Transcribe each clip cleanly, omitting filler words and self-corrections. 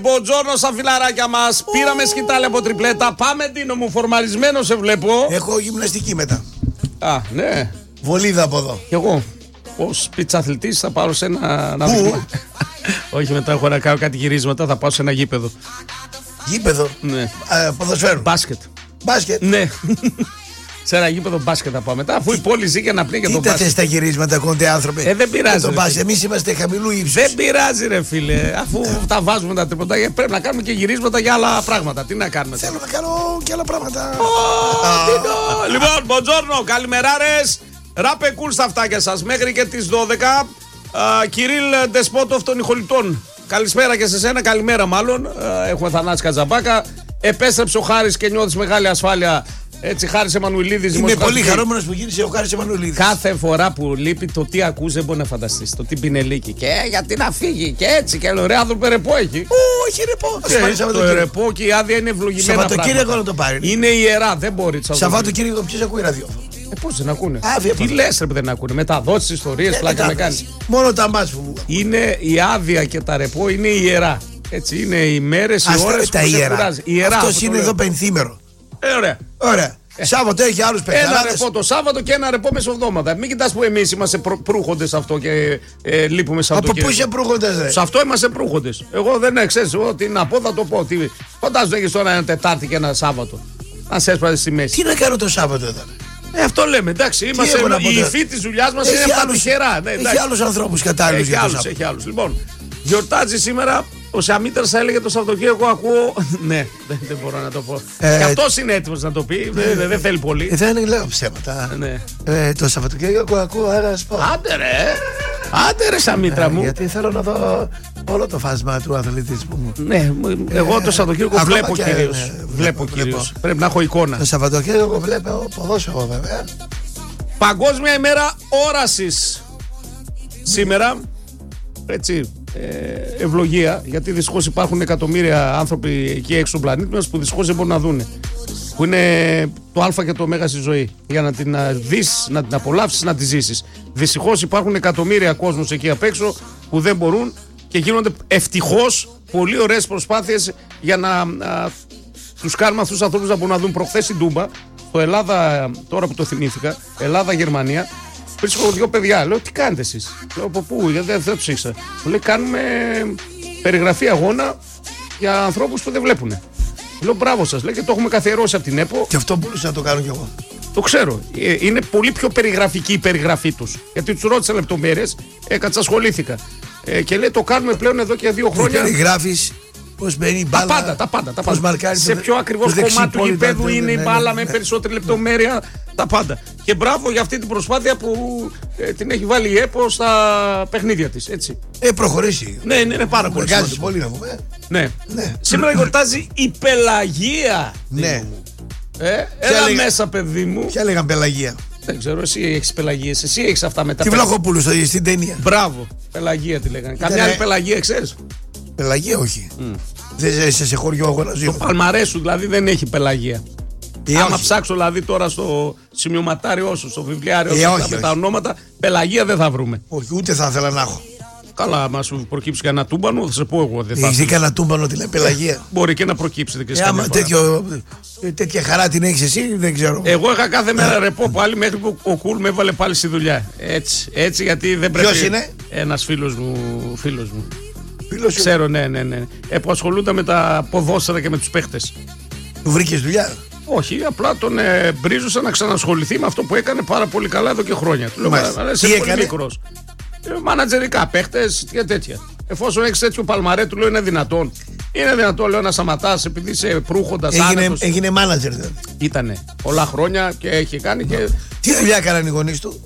Μποτζόρνο στα φιλαράκια μας. Πήραμε σκητάλη από τριπλέτα. Πάμε, Ντίνο μου, φορμαρισμένο σε βλέπω. Έχω γυμναστική μετά. Α, ναι. Βολίδα από εδώ. Κι εγώ. Ως πιτσαθλητής θα πάρω σε ένα βήμα. Όχι, μετά έχω να κάνω κάτι γυρίσματα. Θα πάω σε ένα γήπεδο. Γήπεδο. Ναι. Ποδοσφαίρου. Μπάσκετ. Μπάσκετ. Ναι. Σε ένα γήπεδο μπάσκετ θα πάω μετά. Αφού η πόλη ζει και να πνίγει το μπάσκετ. Τι τα γυρίσματα, κόντε άνθρωποι. Δεν πειράζει. Εμείς είμαστε χαμηλού ύψους. Δεν πειράζει, ρε φίλε. Αφού τα βάζουμε τα τριποντά, πρέπει να κάνουμε και γυρίσματα για άλλα πράγματα. Τι να κάνουμε. Θέλω να κάνω και άλλα πράγματα. Λοιπόν, μποντζόρνο, καλημεράρες. Ράπε κουλ στα αυτάκια σας. Μέχρι και τις 12. Κυρίλ Ντεσπότοφ των Ιχολιτών. Καλησπέρα και σε σένα, καλημέρα μάλλον. Έχουμε Θανάση Κατζαμπάκα. Επέστρεψε ο Χάρης και νιώθεις μεγάλη ασφάλεια. Έτσι, Χάρης Εμμανουηλίδης. Είμαι πολύ χαρούμενος που γύρισε ο Χάρης Εμμανουηλίδης. Κάθε φορά που λείπει, το τι ακούς δεν μπορεί να φανταστείς. Το τι πινελίκι. Και γιατί να φύγει. Και έτσι. Και λέω, ρε άνθρωπο, ρεπό έχει. Όχι, ρεπό. Το ρεπό και η άδεια είναι ευλογημένα. Σαββατοκύριακο να το πάρει. Είναι ιερά, δεν μπορεί. Σαββατοκύριακο, ποιος ακούει ραδιόφωνο. Πώς δεν ακούνε. Τι λες ρε που δεν ακούνε. Μεταδόσεις, ιστορίες, πλάκα με κάνεις. Μόνο τα μάτς που. Είναι η άδεια και τα ρεπό είναι ιερά. Έτσι είναι οι μέρες, οι ώρες που σε κουράζει. Αυτός είναι εδώ πενθήμερο. Ωραία. Ωραία. Σάββατο έχει άλλους παιχνίδες. Ένα ρεπό το Σάββατο και ένα ρεπό μεσοβδόματα. Μην κοιτάς που εμείς είμαστε προύχοντες αυτό και λείπουμε Σαββατοκύριακο. Από πού είσαι προύχοντες, ρε? Σε αυτό είμαστε προύχοντες. Εγώ δεν ξέρεις, τι να πω, θα το πω. Φαντάζομαι έχεις τώρα ένα Τετάρτη και ένα Σάββατο. Να σε έσπασε στη μέση. Τι να κάνω το Σάββατο εδώ? Αυτό λέμε, εντάξει. Είμαστε η υφή της δουλειάς μας είναι τα τυχερά. Έχει άλλους ανθρώπους κατάλληλους για το Σάββατο. Έχει άλλους. Λοιπόν, γιορτάζει σήμερα. Ο Σαμίτρας θα έλεγε το Σαββατοκύριακο, ακούω. Ναι, δεν μπορώ να το πω. Και αυτός είναι έτοιμος να το πει. Δεν θέλει πολύ. Δεν λέω ψέματα. Το Σαββατοκύριακο ακούω ένα σπορ. Άντε ρε Σαμίτρα μου. Γιατί θέλω να δω όλο το φάσμα του αθλητισμού μου. Ναι, εγώ το Σαββατοκύριακο βλέπω κυρίως. Πρέπει να έχω εικόνα. Το Σαββατοκύριακο βλέπω ποδόσφαιρο βέβαια. Παγκόσμια ημέρα όρασης σήμερα. Έτσι. Ευλογία, γιατί δυστυχώς υπάρχουν εκατομμύρια άνθρωποι εκεί έξω στον πλανήτη μας που δυστυχώς δεν μπορούν να δούνε. Που είναι το α και το ω στη ζωή. Για να την δεις, να την απολαύσεις, να τη ζήσεις. Δυστυχώς υπάρχουν εκατομμύρια κόσμος εκεί απ' έξω που δεν μπορούν και γίνονται ευτυχώς πολύ ωραίες προσπάθειες για να τους κάνουμε αυτούς τους ανθρώπους να μπορούν να δουν. Προχθές στην Τούμπα, στο Ελλάδα, τώρα που το θυμήθηκα, Ελλάδα-Γερμανία. Βρίσκω δύο παιδιά. Λέω, τι κάνετε εσείς? Λέω, από πού? Γιατί δεν τους ήξερα. Μου λέει, κάνουμε περιγραφή αγώνα για ανθρώπους που δεν βλέπουν. Λέω, μπράβο σας. Λέει, και το έχουμε καθιερώσει από την ΕΠΟ. Και αυτό μπορούσα να το κάνω κι εγώ. Το ξέρω. Είναι πολύ πιο περιγραφική η περιγραφή τους. Γιατί τους ρώτησα λεπτομέρειες, έκατσα, ασχολήθηκα. Και λέει, το κάνουμε πλέον εδώ και 2 χρόνια. Περιγράφεις πώς μπαίνει η μπάλα. Τα πάντα. Σε πιο ακριβώς κομμάτι του γηπέδου είναι η μπάλα με περισσότερη λεπτομέρεια. Τα πάντα. Και μπράβο για αυτή την προσπάθεια που την έχει βάλει η ΕΠΟ στα παιχνίδια της. Έτσι. Προχωρήσει. Ναι, είναι πάρα πολύ σημαντικό. Πολύ να πούμε. Ναι. Σήμερα γιορτάζει η Πελαγία. Ναι. Έλα μέσα, παιδί μου. Ποια λέγαν Πελαγία? Δεν ξέρω, εσύ έχεις Πελαγίες. Εσύ έχεις αυτά μετά. Τη Βλαχοπούλου στην ταινία. Μπράβο. Πελαγία τη λέγανε. Καμιά άλλη Πελαγία ξέρεις? Πελαγία όχι. Δεν είσαι σε χωριό αγοραζίου. Το παλμαρέσου δηλαδή δεν έχει Πελαγία. Άμα ψάξω δηλαδή τώρα στο σημειωματάριό σου, στο βιβλιάριο με τα ονόματα, Πελαγία δεν θα βρούμε. Όχι, ούτε θα ήθελα να έχω. Καλά, άμα σου προκύψει κανένα τούμπανο, θα σε πω εγώ. Έχεις δει κανένα τούμπανο τη λέει Πελαγία? Μπορεί και να προκύψει. Άμα τέτοια χαρά την έχεις εσύ, δεν ξέρω. Εγώ είχα κάθε μέρα ρεπό πάλι μέχρι που ο Κουλ με έβαλε πάλι στη δουλειά. Έτσι γιατί δεν πρέπει. Ποιος είναι? Ένας φίλος μου. Ξέρω, ναι. Που ασχολούνται με τα ποδόσφαιρα και με τους παίχτες. Του βρήκες δουλειά? Όχι, απλά τον μπρίζουσα να ξανασχοληθεί με αυτό που έκανε πάρα πολύ καλά εδώ και χρόνια. Του λέω, τι πολύ μικρός. Μάνατζερικά, παίχτες και τέτοια. Εφόσον έχεις τέτοιο παλμαρέ, του λέω, είναι δυνατόν. Είναι δυνατόν, λέω, να σταματάς επειδή είσαι προύχοντας. Έγινε μάνατζερ δηλαδή. Ήτανε πολλά χρόνια και έχει κάνει και. Τι δουλειά έκαναν οι γονείς του?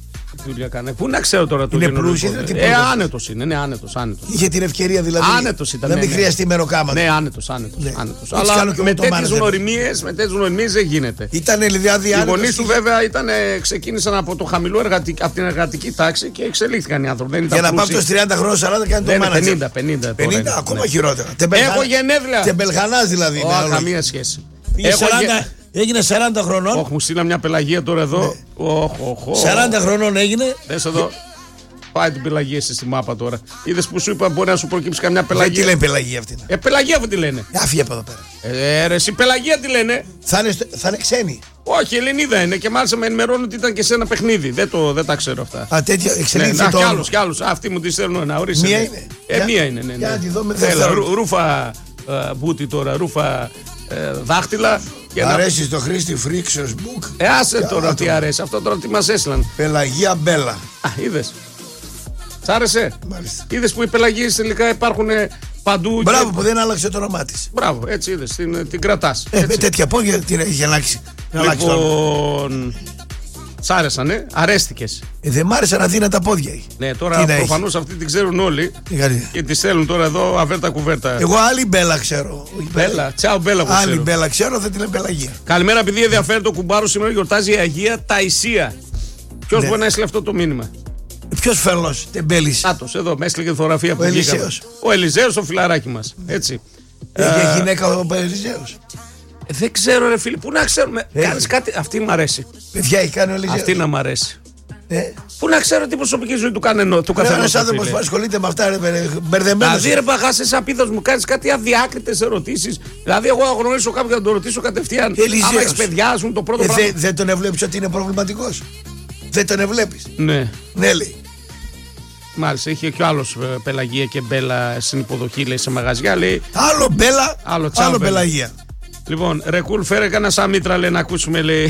Πού να ξέρω τώρα το είναι πλούσιο? Άνετος είναι, άνετος. Είχε την ευκαιρία δηλαδή. Άνετος ήταν. Να μην χρειαστεί μεροκάμα. Ναι, άνετος. Αλλά με τέτοιες γνωριμίες δεν γίνεται. Ήταν δηλαδή οι γονείς του βέβαια ξεκίνησαν από το χαμηλό από την εργατική τάξη και εξελίχθηκαν οι άνθρωποι. Για να πάμε στους 30 χρόνια, 40 κάνει το μάνατζερ. 50. Ακόμα χειρότερα. Έχω γενέθλια. Τεμπελχανάς δηλαδή. Καμία σχέση. Έγινε 40 χρονών. Όχι, μου στείλα μια Πελαγία τώρα εδώ. 40 χρονών έγινε. Δες εδώ. Πάει την πελαγία στη μάπα τώρα. Είδες που σου είπα, μπορεί να σου προκύψει καμιά πελαγία. Τι λένε πελαγία αυτή? Πελαγία αυτή τη λένε. Άφηγε από εδώ πέρα. Ρε, εσύ πελαγία τι λένε. Θα είναι ξένοι. Όχι, Ελληνίδα είναι και μάλιστα με ενημερώνουν ότι ήταν και σε ένα παιχνίδι. Δεν τα ξέρω αυτά. Α, τέτοια εξελίχθηκε ναι, το. Κι άλλους. Αυτοί μου τη στέλνουν να ορίστε. Μία είναι. Μία είναι. Ναι. Για να τη δούμε. Ρούφα μπούτι τώρα, ρούφα δάχτυλα. Αρέσει στο Χρήστη Φρίξος Μπουκ. Άσε τώρα τι αρέσει. Αυτό τώρα τι μας έστειλαν. Πελαγία Μπέλα. Είδες. Σ' άρεσε. Μάλιστα. Είδες που οι πελαγίες τελικά υπάρχουν παντού. Μπράβο που δεν άλλαξε το όνομά της. Μπράβο, έτσι είδες. Την κρατάς. Με τέτοια πόδια την έχει αλλάξει. Λοιπόν. Σ' άρεσαν, αρέστηκες. Δεν μ' άρεσαν αδύνατα πόδια. Ναι, τώρα προφανώς αυτοί την ξέρουν όλοι. Και τη στέλνουν τώρα εδώ αβέρτα κουβέρτα. Εγώ άλλη Μπέλα ξέρω. Μπέλα, τσάου Μπέλα που άλλη Μπέλα ξέρω, θα την λέω Πελαγία. Καλημέρα, επειδή ενδιαφέρει το κουμπάρο, σήμερα γιορτάζει η Αγία Ταϊσία. Ποιος μπορεί να έστειλε αυτό το μήνυμα? Ποιος φελός, τεμπέλης? Άτος, εδώ με έστειλε και φωτογραφία που βγήκαμε. Ο Ελιζέος, το φιλαράκι μας. Έτσι. Έχει γυναίκα ο Ελιζέος? Δεν ξέρω, ρε φίλε, πού να ξέρουμε. Κάνεις κάτι. Αυτή μ' αρέσει. Παιδιά, έχει κάνει ο Ελιζέος. Αυτή να μ' αρέσει. Πού να ξέρω τι προσωπική ζωή του καθενός. Ένας άνθρωπος που ασχολείται με αυτά, μπερδεμένος. Δηλαδή, ρε παγά, εσύ απίδος μου κάνεις κάτι αδιάκριτες ερωτήσεις. Δηλαδή, εγώ αγνωρίσω κάποιον να τον ρωτήσω κατευθείαν. Άμα έχεις παιδιά, σου το πρώτο πράγμα. Δεν τον εβλέπεις ότι είναι προβληματικός? Δεν τον εβλέπεις? Ναι. Ναι, λέει. Μάλιστα, είχε και ο άλλος Πελαγία και Μπέλα στην υποδοχή, λέει, σε μαγαζιά. Λέει, άλλο Μπέλα, άλλο Πελαγία. Λοιπόν, Ρεκούλ, φέρε κανένα Σαμίτρα, λέει, να ακούσουμε, λέει.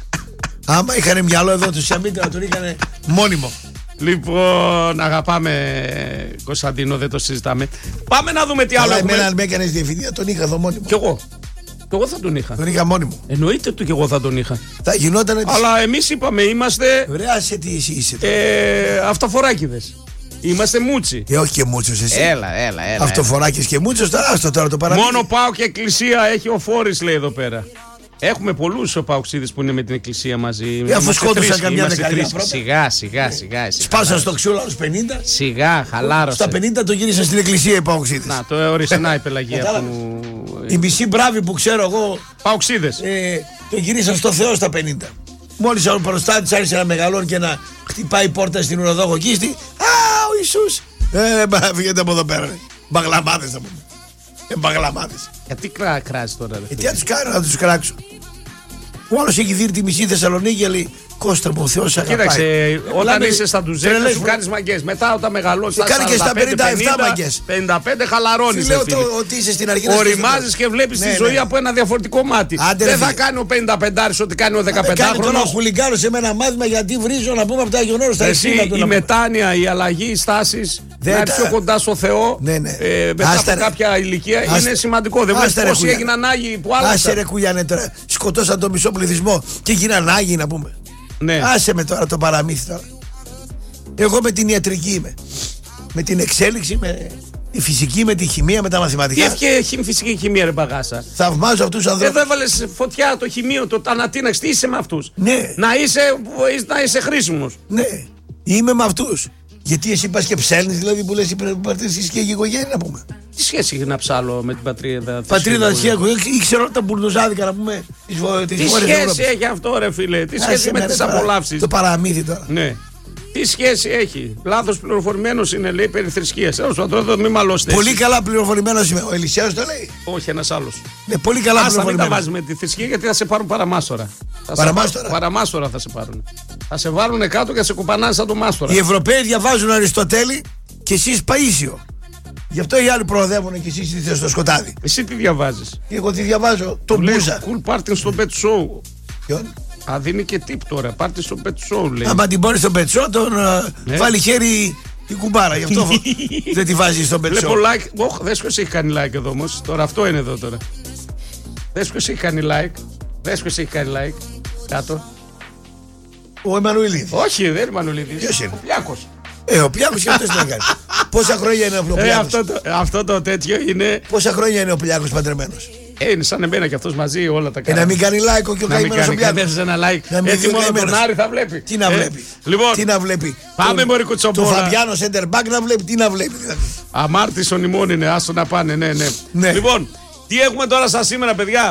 Άμα είχαν μυαλό εδώ του Σαμίτρα, τον είχαν μόνιμο. Λοιπόν, αγαπάμε Κωνσταντίνο, δεν το συζητάμε. Πάμε να δούμε τι άλλο έχουμε. Εμένα αν με έκανες διευθυντή, τον είχα εδώ μόνιμο. Κι εγώ. Κι εγώ θα τον είχα. Τον είχα μόνιμο. Εννοείται του κι εγώ θα τον είχα. Θα γινότανε. Αλλά εμείς είπαμε, είμαστε. Βρεάσε τι εσύ είσαι. Αυτοφοράκηδες. Είμαστε μούτσι. Όχι και μούτσος εσύ. Έλα. Αυτοφοράκης και μούτσος, άστο τώρα το παραμύθι. Μόνο πάω και εκκλησία έχει ο Φόρης, λέει εδώ πέρα. Έχουμε πολλούς παοξίδες που είναι με την εκκλησία μαζί. Αφού σκότωσαν καμιά δεκαετία. Σιγά. Σπάσαν στο ξύλο άλλους 50. Σιγά, χαλάρωσε. Στα 50 το γύρισαν στην εκκλησία οι παοξίδες. Να, το ορίσε, να η Πελαγία που. Οι μισοί μπράβοι που ξέρω εγώ. Παοξίδες. Το γύρισαν στο Θεό στα 50. Μόλις ο προστάτης άρχισε να μεγαλώνει και να χτυπάει πόρτα στην ουροδόχο κίστη. Α, ο Ιησούς. Φύγετε από εδώ πέρα. Μπαγλαμάδες θα πούμε. Μπαγλαμάδες. Γιατί κράζει τώρα, ρε? Τι να τους κάνω, να τους κράξω. Ο άλλος έχει δει τη μισή Θεσσαλονίκη, λέει Κώστα μου, ο Θεός αγαπάει. Κοίταξε, όταν είσαι στα ντουζέλια σου κάνεις μαγκές. Μετά όταν μεγαλώσεις στα 45, κάνει και στα 57 μαγκές. 55 χαλαρώνεις. Λέω ότι είσαι στην αρχή. Οριμάζεις και βλέπεις τη ζωή από ένα διαφορετικό μάτι. Δεν θα κάνει ο 55άρης ό,τι κάνει ο 15χρονος. Κάνει τον χουλιγκάνο σε ένα μάθημα γιατί βρίζω να πούμε από τα Αγιονόρου στα 60 του. Η μετάνοια, η αλλαγή, οι στάσεις, να είναι πιο κοντά στο Θεό μετά από κάποια ηλικία είναι σημαντικό. Δεν βλέπεις πόσοι έγιναν Άγιοι που άλλαξαν. Άσε ρε κουλιάνε τώρα. Σκοτώσαν τον μισό πληθυσμό και γίναν Άγιοι να πούμε. Ναι. Άσε με τώρα το παραμύθι τώρα. Εγώ με την ιατρική είμαι. Με την εξέλιξη, με τη φυσική, με τη χημεία, με τα μαθηματικά. Τι έφυγε φυσική χημεία, ρε Μπαγάσα. Θαυμάζω αυτούς τους ανθρώπους. Εδώ έβαλες φωτιά το χημείο, το ανατείναξ. Τι είσαι με αυτούς? Ναι. Να είσαι χρήσιμος. Ναι. Είμαι με αυτούς. Γιατί εσύ πας και ψέλνεις, δηλαδή που λες εσείς και η οικογένεια να πούμε. Τι σχέση έχει να ψάλω με την πατρίδα? Πατρίδα της ήξερα τα μπουρδουζάδικα να πούμε. Τι σχέση έχει αυτό, ρε φίλε? Τι σχέση με τις απολαύσεις? Το παραμύθι τώρα. Ναι. Τι σχέση έχει? Λάθος πληροφορημένος είναι, λέει, περί θρησκείας. Τώρα μην μαλώσετε. Πολύ καλά πληροφορημένος είμαι. Ο Ελισέος το λέει. Όχι, ένας άλλος. Ναι, πολύ καλά πληροφορημένος. Μην τα βάζεις με τη θρησκεία γιατί θα σε πάρουν παραμάστορα. Παραμάστορα θα σε πάρουν. Θα σε βάλουν κάτω και θα σε κουπανάνε σαν το μάστορα. Οι Ευρωπαίοι διαβάζουν Αριστοτέλη και εσείς Παΐσιο. Γι' αυτό οι άλλοι προοδεύουν και εσείς είστε στο σκοτάδι. Εσύ τι διαβάζεις? Εγώ τι διαβάζω? Τον Μπούζα. Cool party στο pet show. Ποιον? Α, δίνει και tip τώρα. Πάρτι στο pet show, λέει. Άμα την πάρει στο pet show, τον βάλει χέρι η κουμπάρα. Γι' αυτό δεν τη βάζει στο pet show. Βλέπω like. Δες ποιος έχει κάνει like εδώ όμως. Τώρα αυτό είναι εδώ τώρα. Δες ποιος έχει κάνει like. Κάτω. Ο Εμμανουηλίδης. Όχι, δεν είναι Εμμανουηλίδης. Ποιος είναι? Ο Πλιάκος. Ο Πλιάκος και αυτός τι να κάνει. Πόσα χρόνια είναι ο Πλιάκος? Αυτό το τέτοιο είναι. Πόσα χρόνια είναι ο Πλιάκος παντρεμένος? Είναι σαν εμένα και αυτός μαζί όλα τα κάνει. Να μην κάνει like και ο καημένος ο Πλιάκος. Να μην κάνει ένα like. Έτσι μόνο τον Άρη θα βλέπει. Τι να βλέπει? Λοιπόν, τι να βλέπει? Πάμε μωρή κουτσομπόλα. Το Φαμπιάνο Σέντερμπακ να βλέπει. Τι να βλέπει δηλαδή? Αμάρτης ο νημών είναι, άστο να πάνε, ναι. Λοιπόν, τι έχουμε τώρα στα σήμερα, παιδιά?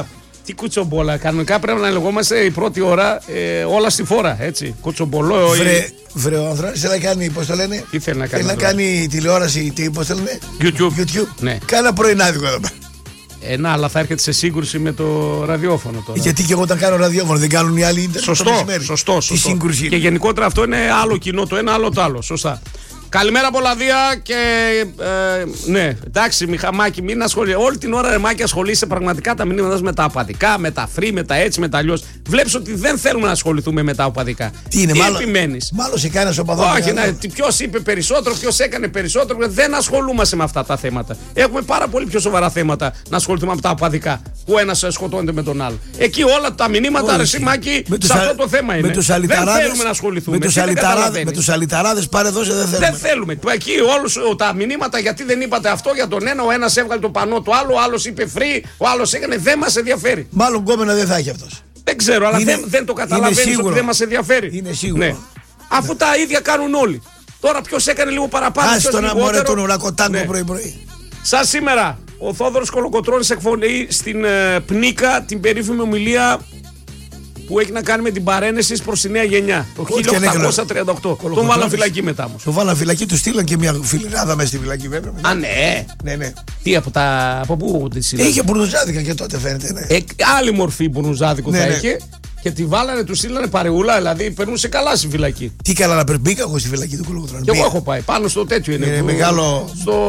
Τι κουτσομπόλα. Κανονικά πρέπει να λεγόμαστε η πρώτη ώρα όλα στη φόρα. Έτσι. Κουτσομπολό. Βρε, ο Ανδρώνης θέλει να κάνει, πώς το λένε. Τι θέλει να κάνει. Θέλει να κάνει τηλεόραση, πώς το λένε. YouTube. Ναι. Κάνα πρωινάδικο εδώ πέρα. Αλλά θα έρχεται σε σύγκρουση με το ραδιόφωνο τώρα. Γιατί και εγώ όταν κάνω ραδιόφωνο δεν κάνουν οι άλλοι ίντερνετ. Σωστό. Η σύγκρουση. Και γενικότερα αυτό είναι άλλο κοινό το ένα, άλλο το άλλο. Σωστά. Καλημέρα από Λαδία και ναι, εντάξει, Μιχαμάκη, μην ασχολείσαι. Όλη την ώρα, ρε Μάκη, ασχολείσαι πραγματικά τα μηνύματα με τα απαδικά, με τα free, με τα έτσι, με τα αλλιώς. Βλέπεις ότι δεν θέλουμε να ασχοληθούμε με τα απαδικά. Τι είναι, επιμένεις. Μάλλον σε κάνει οπαδό. Όχι, ποιος είπε περισσότερο, ποιος έκανε περισσότερο. Δεν ασχολούμαστε με αυτά τα θέματα. Έχουμε πάρα πολύ πιο σοβαρά θέματα να ασχοληθούμε με τα απαδικά. Που ένας σκοτώνεται με τον άλλο. Εκεί όλα τα μηνύματα, ρε Μάκη, σε αυτό το θέμα είναι. Δεν θέλουμε να ασχοληθούμε. Με τους αλυταράδες πάρε δώσε δεν θέλουμε. Θέλουμε. Εκεί όλους τα μηνύματα γιατί δεν είπατε αυτό για τον ένα, ο ένας έβγαλε το πανό του άλλου, ο άλλος είπε free, ο άλλος έκανε. Δεν μας ενδιαφέρει. Μάλλον κόμενα δεν θα έχει αυτός. Δεν ξέρω, αλλά δεν το καταλαβαίνεις ότι δεν μας ενδιαφέρει. Είναι σίγουρο. Ναι. Αφού τα ίδια κάνουν όλοι. Τώρα ποιος έκανε λίγο παραπάνω. Άστο να μωρέ τον ουρακοτάγκο πρωί-πρωί. Σαν σήμερα, ο Θόδωρος Κολοκοτρώνης εκφωνεί στην Πνίκα την περίφημη ομιλία που έχει να κάνει με την παρένεση προς τη νέα γενιά. Το 1838. Τον βάλαν φυλακή μετά όμως. Τον βάλαν φυλακή, του στείλαν και μια φιλιράδα μέσα στη φυλακή βέβαια. Α, ναι. Ναι. Τι από πού τη στείλαν. Είχε μπουρνουζάδικα και τότε φαίνεται. Ναι. Άλλη μορφή μπουρνουζάδικου θα είχε. Και τη βάλανε, του στείλανε παρεούλα, δηλαδή περνούσε καλά στη φυλακή. Τι καλά να μπήκα εγώ στη φυλακή του Κολοκοτρώνη. Και εγώ έχω πάει. Πάνω στο τέτοιο είναι. Μεγάλο.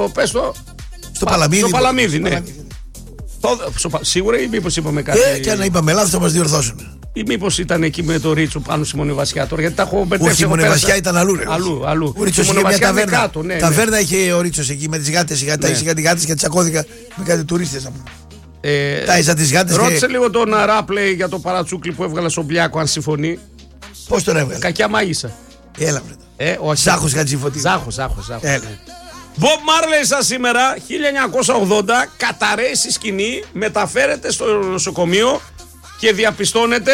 Στο Παλαμίδι. Στο Παλαμίδι, ναι. Σίγουρα ή μήπως είπαμε κάτι. Και αν είπαμε λάθος θα μας διορθώσουν. Ή μήπως ήταν εκεί με το Ρίτσο πάνω στη Μονεβασιά τώρα, γιατί τα έχω μπερδέψει. Όχι, η Μονεβασιά ήταν αλλού. Ο Ρίτσος είχε μια ταβέρνα. Κάτω, ναι, ταβέρνα είχε ο Ρίτσος εκεί με τις γάτες. Είχε κάτι γάτες και τσακώθηκα με κάτι τουρίστες. Τα τις γάτες. Ρώτησε λίγο τον Ράπλεϊ για το παρατσούκλι που έβγαλε στον Μπλιάκο, αν συμφωνεί. Πώς τον έβγαλε. Κακιά μάγισσα. Έλα βρε. Ζάχος Χατζηφωτή. Ζάχος. Bob Marley σας σήμερα, 1980, καταραίει στη σκηνή, μεταφέρεται στο νοσοκομείο και διαπιστώνεται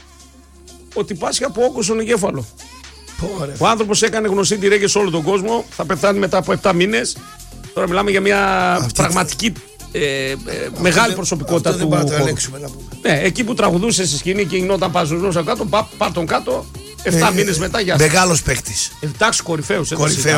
ότι πάσχει από όγκο στον εγκέφαλο. Ο άνθρωπος έκανε γνωστή τη ρέγγε σε όλο τον κόσμο, θα πεθάνει μετά από 7 μήνες. Τώρα μιλάμε για μια πραγματική μεγάλη προσωπικότητα του χώρου. Ναι, εκεί που τραγουδούσε στη σκηνή και γινόταν παζουρνός από κάτω, πάρ' τον κάτω, 7 μήνες μετά, γεια σας. Μεγάλος παίκτης. Εντάξει, κορυφαίος.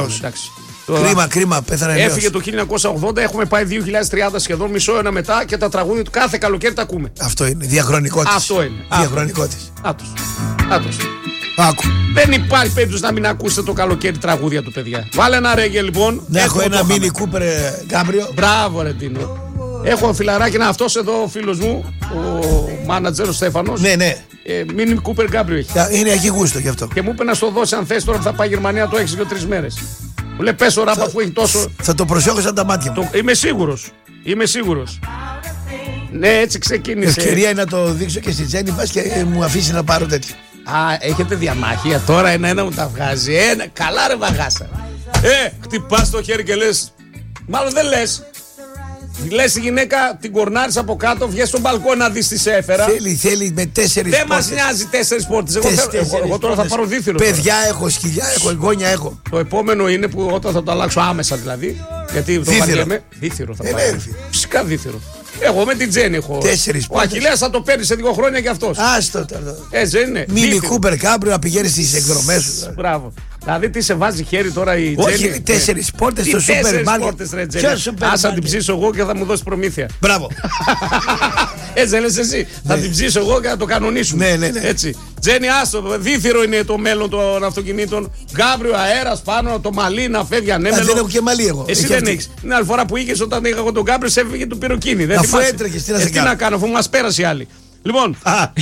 Κρίμα, πέθανε νέος. Έφυγε το 1980, έχουμε πάει 2030 σχεδόν, μισό ένα μετά και τα τραγούδια του κάθε καλοκαίρι τα ακούμε. Αυτό είναι, διαχρονικότης. Αυτό είναι. Διαχρονικότης. Άτος. Άκου. Δεν υπάρχει περίπτωση να μην ακούσετε το καλοκαίρι τραγούδια του, παιδιά. Βάλε ένα ρέγγε λοιπόν. Έχω ένα Mini Cooper Cabrio. Μπράβο, ρε Τίνο. Έχω φιλαράκι, να αυτός εδώ ο φίλος μου, ο μάνατζερ ο Στέφανος. Ναι. Mini Cooper Cabrio έχει. Είναι εκεί γούστο γι' αυτό. Και μου είπε να στο δώσει αν θες τώρα που θα πάει Γερμανία, το έχεις 2-3 μέρες. Μου λέει πες ο Ράπα που έχει τόσο. Θα το προσέχω σαν τα μάτια μου. Είμαι σίγουρος. Ναι, έτσι ξεκίνησε. Ευκαιρία είναι να το δείξω και στη Τζέννη πας και μου αφήσει να πάρω τέτοιο. Έχετε διαμάχια τώρα, ένα μου τα βγάζει. Καλά ρε βαγάσα. Χτυπάς το χέρι και λες. Μάλλον δεν λες. Λες η γυναίκα, την κορνάρεις από κάτω, βγες στον μπαλκό να δεις τι σε έφερα. Θέλει με 4 πόρτες. Δεν μας νοιάζει 4 πόρτες. Εγώ τώρα θα πάρω δίθυρο. Παιδιά έχω, σκυλιά έχω, εγγόνια έχω. Το επόμενο είναι που όταν θα το αλλάξω άμεσα δηλαδή. Γιατί το βαριέμαι. Δίθυρο θα πάρω. Φυσικά δίθυρο. Εγώ με την Τζέννη έχω. 4 Ο Αχιλλέας θα το παίρνει σε 2 χρόνια κι αυτός. Άστο τώρα. Έτσι είναι. Mini Cooper Cabrio να πηγαίνει στις εκδρομές σου. Μπράβο. Δηλαδή τι σε βάζει χέρι τώρα η Τζέννη. Όχι, 4 πόρτες στο σούπερ μάρκετ. Ας θα την ψήσω εγώ και θα μου δώσει προμήθεια. Μπράβο. Έτσι λες εσύ. Θα την ψήσω εγώ και θα το κανονίσουμε. Ναι. Έτσι. Τζέννη, άστο. Δίθυρο είναι το μέλλον των αυτοκινήτων. Γκάμπριο, αέρας πάνω, το μαλλί να φεύγει ανέμελο. Δεν έχω και μαλλί εγώ. Εσύ δεν έχεις. Την άλλη φορά που είχες όταν είχα εγώ τον Γκάμπριο, σε έφυγε το πυροκίνη. Αφού έτρεχες, τι να κάνω, αφού μας πέρασε η άλλη. Λοιπόν.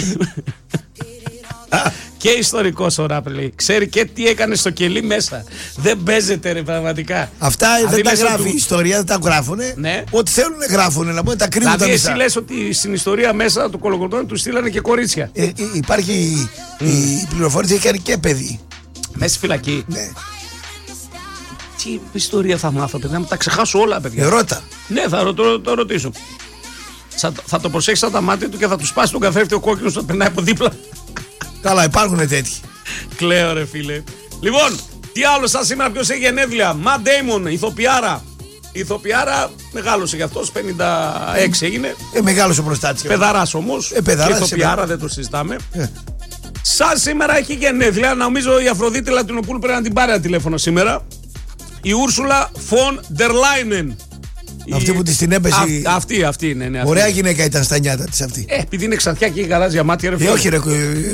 Και ιστορικός ο Ράπλεϊ. Ξέρει και τι έκανε στο κελί μέσα. Δεν παίζεται ρε πραγματικά. Αυτά δεν τα γράφει η ιστορία, δεν τα γράφουνε. Ναι. Ό,τι θέλουν γράφουνε, να πούμε τα κρύβουν τα μισά. Εσύ λες ότι στην ιστορία μέσα του Κολοκοτρώνη του στείλανε και κορίτσια. Υπάρχει η πληροφόρηση, έχει κάνει και παιδί. Μέσα στη φυλακή. Ναι. Τι ιστορία θα μάθω, παιδιά, να τα ξεχάσω όλα, παιδιά. Ρώτα. Ναι, θα το ρωτήσω. Θα το προσέξει σαν τα μάτια του και θα του σπάσει τον καθρέφτη ο κόκκινος να περνάει από δίπλα. Καλά, υπάρχουν τέτοιοι. Κλαίω ρε φίλε. Λοιπόν, τι άλλο σαν σήμερα, ποιος έχει γενέθλια. Ματ Ντέιμον, ηθοποιάρα. Ηθοποιάρα, μεγάλωσε κι αυτός, 56 έγινε. Μεγάλος ο Προστάτης. Παιδαράς όμως. Παιδαράς, ηθοποιάρα, δεν το συζητάμε. Σαν σήμερα έχει γενέθλια, νομίζω η Αφροδίτη Λατινοπούλου πρέπει να την πάρει ένα τηλέφωνο σήμερα. Η Ούρσουλα Φον ντερ Λάινεν. Αυτή που της την έπεσε. Αυτή είναι. Ναι, ωραία γυναίκα ήταν στα νιάτα της αυτή. Επειδή είναι ξανθιά και έχει γαλάζια μάτια, ρε φίλε. Όχι, ρε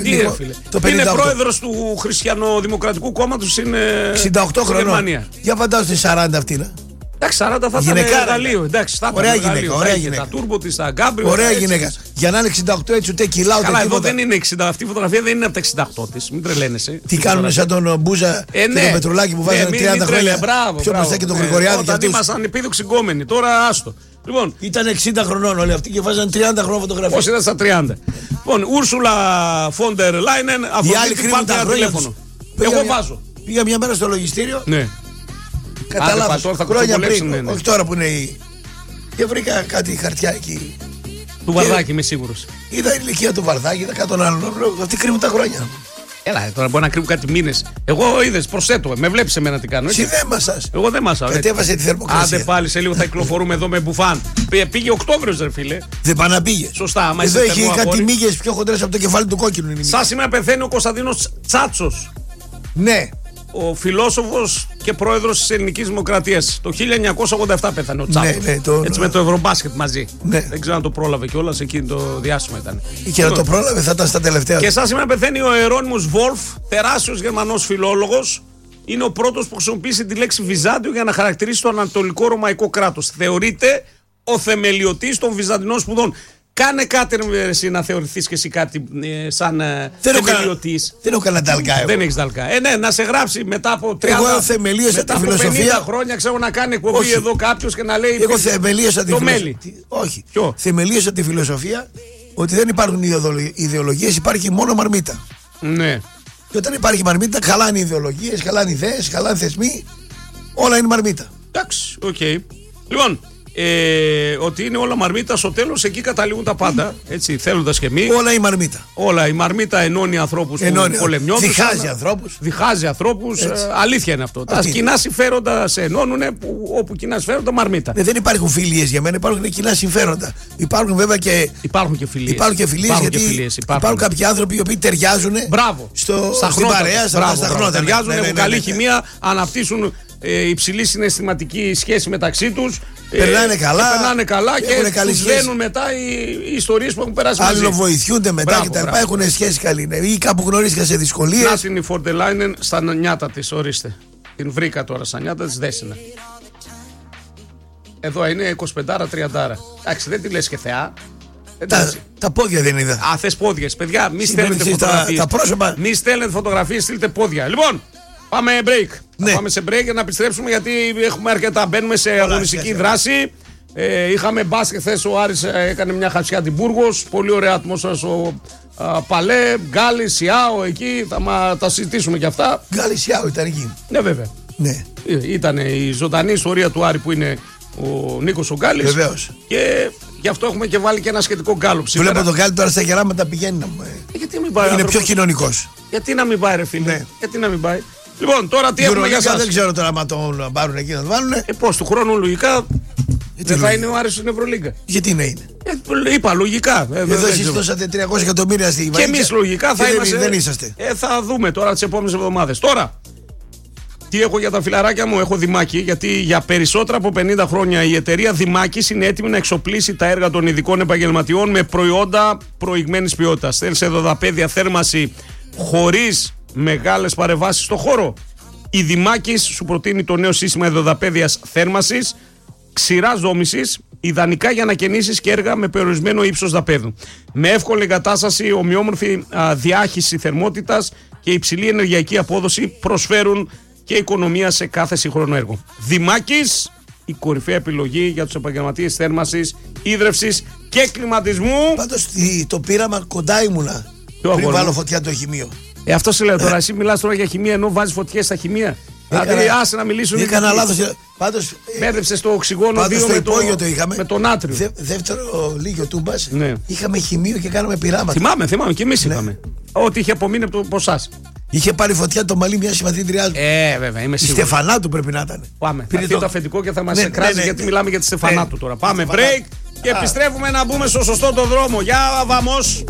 φίλε. Είναι πρόεδρος του Χριστιανοδημοκρατικού Κόμματος. Είναι 68 χρονών. Για φαντάζομαι 40 αυτή. Εντάξει, 40 θα ήταν εργαλείο. Εντάξει, ωραία γυναίκα. Ωραία γυναίκα. Τα τούρμπο της, τα γκάμπριο. Ωραία γυναίκα. Για να είναι 68 έτσι, ούτε κιλά ούτε τίποτα. Εδώ δεν είναι 60. Αυτή η φωτογραφία δεν είναι από τα 68 της. Μην τρελαίνεσαι. Τι κάνουν σαν τον Μπούζα και τον Πετρουλάκη που βάζανε 30 χρόνια. Πιο μπροστά και τον Γρηγοριάδη. Όταν ήμασταν επίδοξοι γκόμενοι. Τώρα άστο. Λοιπόν, ήταν 60 χρονών όλοι αυτοί και βάζανε 30 χρόνια φωτογραφία. Πώς ήταν στα 30. Λοιπόν, Ούρσουλα Φον ντερ Λάινεν, Αφροδίτη, πάρτε ένα τηλέφωνο. Εγώ βάζω. Πήγα μια μέρα στο λογιστήριο. Ναι. Καταλάβω. Χρόνια πριν. Όχι τώρα που είναι η. Και βρήκα κάτι χαρτιά εκεί. Του Βαρδάκη, είμαι σίγουρος. Είδα η ηλικία του Βαρδάκη, είδα κάτι τον άλλον. Αυτοί κρύβουν τα χρόνια. Έλα, τώρα μπορεί να κρύβουν κάτι μήνες. Εγώ είδες, προσθέτω. Με βλέπεις εμένα τι κάνω. Εσύ δεν μασάς. Εγώ δεν μασάω. Γιατί έβασε τη θερμοκρασία. Άντε πάλι σε λίγο θα κυκλοφορούμε εδώ με μπουφάν. Πήγε Οκτώβριος, ρε φίλε. Δεν πάει να πήγε. Σωστά, μα εδώ έχει κάτι μύγες πιο χοντρές από το κεφάλι του κόκκινου. Σαν σήμερα πεθαίνει ο Κωνσταντίνος Τσάτσος. Ναι. Ο φιλόσοφος και πρόεδρος της Ελληνικής Δημοκρατίας. Το 1987 πέθανε ο Τσάτσος. Έτσι με το Ευρωμπάσκετ μαζί. Ναι. Δεν ξέρω αν το πρόλαβε κιόλας, εκείνο το διάστημα ήταν. Και να το πρόλαβε θα ήταν στα τελευταία. Και σαν σήμερα πεθαίνει ο Ιερώνυμος Βόλφ, τεράστιος Γερμανός φιλόλογος. Είναι ο πρώτος που χρησιμοποίησε τη λέξη Βυζάντιο για να χαρακτηρίσει το Ανατολικό Ρωμαϊκό κράτος. Θεωρείται ο θεμελιωτής των Βυζαντινών σπουδών. Κάνε κάτι εσύ να θεωρηθείς και εσύ κάτι σαν θεμελιωτής. Δεν έχω κανένα νταλκά. Δεν έχεις νταλκά. Ναι, να σε γράψει μετά από 30 εγώ θεμελίωσα τη φιλοσοφία. 50 χρόνια ξέρω να κάνει εκπομπή. Όχι. Εδώ κάποιος και να λέει. Εγώ θεμελίωσα τη φιλοσοφία. Όχι. Ποιο? Θεμελίωσα τη φιλοσοφία ότι δεν υπάρχουν ιδεολογίες, υπάρχει μόνο μαρμίτα. Ναι. Και όταν υπάρχει μαρμίτα, χαλάνε οι ιδεολογίες, χαλάνε ιδέες, χαλάνε θεσμοί. Όλα είναι μαρμίτα. Εντάξει, οκ. Λοιπόν. Ότι είναι όλα μαρμίτα, στο τέλος εκεί καταλήγουν τα πάντα. Έτσι, θέλοντας και μη. Όλα η μαρμίτα. Όλα η μαρμίτα ενώνει ανθρώπους που πολεμιόντουσαν. Διχάζει ανθρώπους. Αλήθεια είναι αυτό. Τα κοινά συμφέροντα σε ενώνουν, όπου κοινά συμφέροντα μαρμίτα. Δεν υπάρχουν φιλίες για μένα, υπάρχουν κοινά συμφέροντα. Υπάρχουν βέβαια και. Υπάρχουν και φιλίες. Γιατί υπάρχουν κάποιοι άνθρωποι οι οποίοι ταιριάζουν. Στην παρέα, στα χνότα. Ταιριάζουν, έχουν καλή χημεία, αναπτύσσουν υψηλή συναισθηματική σχέση μεταξύ τους. Περνάνε καλά και τους δένουν μετά οι ιστορίες που έχουν περάσει μαζί. Αλληλοβοηθούνται μετά και τα λοιπά. Έχουν σχέση καλή. Ή κάπου γνωρίστηκαν σε δυσκολίες. Να είναι η Φον ντερ Λάινεν στα νιάτα της, ορίστε. Την βρήκα τώρα στα νιάτα της, δέσινα. Εδώ είναι 25-30. Εντάξει, δεν τη λες και θεά. Τα πόδια δεν είδα. Α, θες πόδιες. Παιδιά, μη στέλνετε φωτογραφίες. Μη στέλνετε φωτογραφίες, στείλτε πόδια. Λοιπόν, πάμε break. Ναι. Πάμε σε break για να επιστρέψουμε γιατί έχουμε αρκετά. Μπαίνουμε σε αγωνιστική δράση. Είχαμε μπάσκετ χθες, ο Άρης έκανε μια χατσιά την Μπούργος. Πολύ ωραία ατμόσφαιρα στο Παλέ. Γκάλι, Σιάο εκεί. Θα τα συζητήσουμε κι αυτά. Γκάλι, Σιάο ήταν εκεί. Ναι, βέβαια. Ναι. Ήταν η ζωντανή ιστορία του Άρη που είναι ο Νίκος ο Γκάλης. Βεβαίως. Και γι' αυτό έχουμε και βάλει και ένα σχετικό γκάλωπ. Βλέπω τον Γκάλι τώρα στα γεράματα πηγαίνει. Γιατί μην πάει, είναι πιο κοινωνικός. Γιατί να μην πάει, ρε φίλε. Ναι. Γιατί να μην πάει. Λοιπόν, τώρα τι έχουμε για σας. Δεν ξέρω τώρα αν τον πάρουν εκεί να τον βάλουν. Πώς του χρόνου λογικά δεν θα είναι ο Άρης στην Ευρωλίγκα. Γιατί να είναι. Είπα λογικά. Εδώ εσείς δώσατε 300 εκατομμύρια στη Βαρκή. Και εμείς λογικά θα είμαστε. Δεν είσαστε. Θα δούμε τώρα τις επόμενες εβδομάδες. Τώρα, τι έχω για τα φιλαράκια μου, έχω Δημάκη, γιατί για περισσότερα από 50 χρόνια η εταιρεία Δημάκης είναι έτοιμη να εξοπλίσει τα έργα των ειδικών επαγγελματιών με προϊόντα προηγμένης ποιότητας. Θέλεις εδωδαπέδια θέρμαση χωρίς μεγάλες παρεμβάσεις στο χώρο. Η Δημάκης σου προτείνει το νέο σύστημα εδωδαπέδιας θέρμασης, ξηράς δόμησης, ιδανικά για ανακαινήσεις και έργα με περιορισμένο ύψος δαπέδου. Με εύκολη εγκατάσταση, ομοιόμορφη διάχυση θερμότητας και υψηλή ενεργειακή απόδοση προσφέρουν και οικονομία σε κάθε σύγχρονο έργο. Δημάκης, η κορυφαία επιλογή για τους επαγγελματίες θέρμασης, ίδρευσης και κλιματισμού. Πάντως το πείραμα κοντά ήμουνα πριν βάλω φωτιά το χημείο. Αυτό σε λέω τώρα. Εσύ μιλάς τώρα για χημεία ενώ βάζεις φωτιές στα χημεία. Δηλαδή, άσε να μιλήσουν. Έκανα λάθος. Πάντως. Μπέρδεψες το οξυγόνο 2 με το νάτριο. Δεύτερο Λύκειο Τούμπας. Ναι. Είχαμε χημείο και κάναμε πειράματα. Θυμάμαι και εμείς είχαμε. Ό,τι είχε απομείνει από εσάς. Είχε πάρει φωτιά το μαλλί μια συμμαθήτριά του. Βέβαια, είμαι Η σίγουρος. Στεφανάτου πρέπει να ήταν. Πάμε. Θα έρθει το αφεντικό και θα μας κράζει γιατί μιλάμε για τη Στεφανάτου τώρα. Πάμε break και επιστρέφουμε να μπούμε στο σωστό το δρόμο. Γεια, βαμός.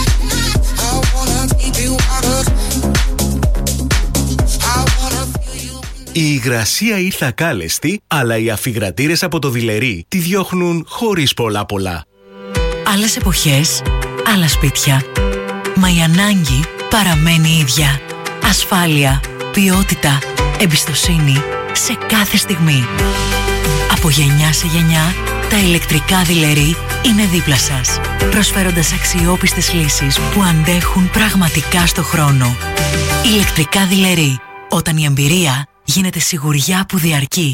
Η υγρασία ήρθε ακάλεστη, αλλά οι αφιγρατήρες από το Δειλερί τη διώχνουν χωρίς πολλά. Άλλες εποχές, άλλα σπίτια. Μα η ανάγκη παραμένει ίδια. Ασφάλεια, ποιότητα, εμπιστοσύνη σε κάθε στιγμή. Από γενιά σε γενιά, τα ηλεκτρικά Δειλερί είναι δίπλα σας, προσφέροντας αξιόπιστες λύσεις που αντέχουν πραγματικά στο χρόνο. Ηλεκτρικά Δειλερί, όταν η εμπειρία γίνεται σιγουριά που διαρκεί.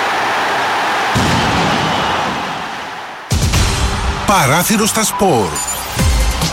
Παράθυρο στα σπορ.